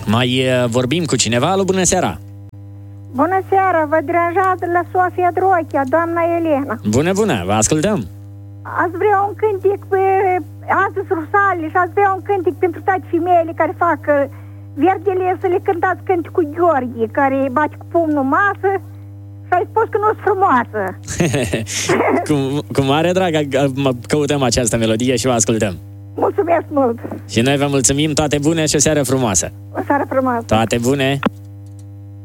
Mai vorbim cu cineva? Alo, bună seara! Bună seara, vă deranjează la Sofia Drochea, doamna Elena. Bună, vă ascultăm! Ați vrea un cântic pe astăzi Rusale și ați vrea un cântic pentru toate femeile care fac verdele, să le cântați cânticul Gheorghe, care bate cu pumnul în masă și ai spus că nu sunt frumoasă. Cu mare drag căutăm această melodie și vă ascultăm. Mulțumesc mult! Și noi vă mulțumim, toate bune și o seară frumoasă! O seară frumoasă! Toate bune!